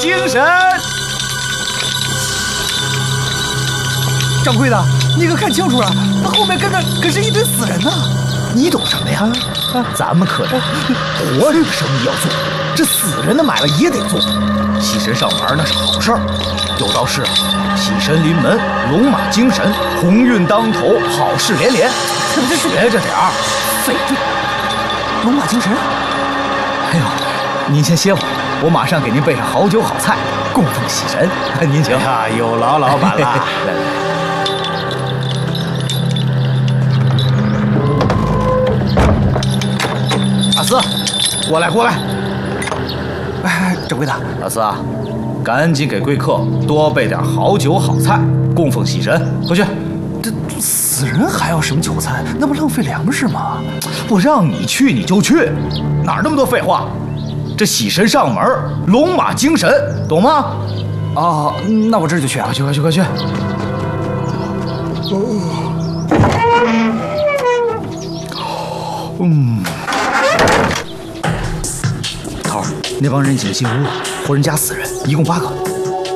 精神。 掌柜的，你可看清楚了，那后面跟着可是一堆死人呢。 你懂什么呀？咱们可这活人的生意要做，这死人的买卖也得做。喜神上门那是好事儿，有道是喜神临门，龙马精神，鸿运当头，好事连连。学着点儿。 废话，龙马精神。 哎呦，您先歇会儿，我马上给您备上好酒好菜，供奉喜神。您请。 呀，有劳老板了。 来。阿四，过来！ 哎，掌柜的， 阿四啊，赶紧给贵客多备点好酒好菜，供奉喜神。快去！ 这死人还要什么酒菜？那不浪费粮食吗？ 我让你去你就去，哪儿那么多废话？这喜神上门，龙马精神，懂吗？ 哦，那我这就去啊！ 快去！头儿，那帮人已经进屋了，活人加死人，一共8个。